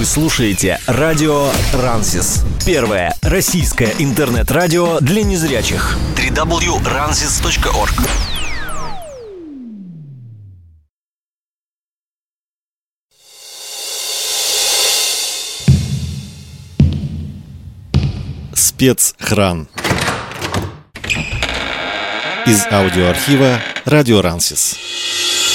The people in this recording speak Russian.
слушаете радио Рансис. Первое российское интернет-радио для незрячих. www.ransis.org. Спецхран. Из аудиоархива радио Рансис.